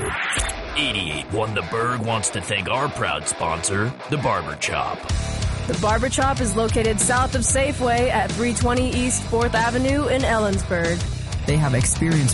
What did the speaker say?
88.1 The Berg wants to thank our proud sponsor, The Barber Chop. The Barber Chop is located south of Safeway at 320 East 4th Avenue in Ellensburg. They have experienced